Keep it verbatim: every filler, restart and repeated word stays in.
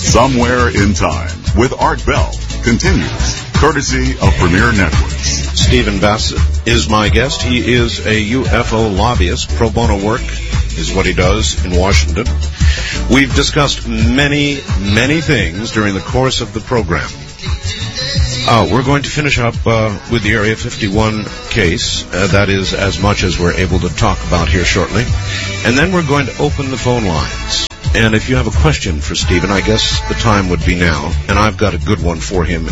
Somewhere in Time with Art Bell continues, courtesy of Premier Networks. Stephen Bassett is my guest. He is a U F O lobbyist. Pro bono work is what he does in Washington. We've discussed many, many things during the course of the program. Uh, we're going to finish up uh, with the Area fifty-one case. Uh, that is as much as we're able to talk about here shortly. And then we're going to open the phone lines. And if you have a question for Stephen, I guess the time would be now. And I've got a good one for him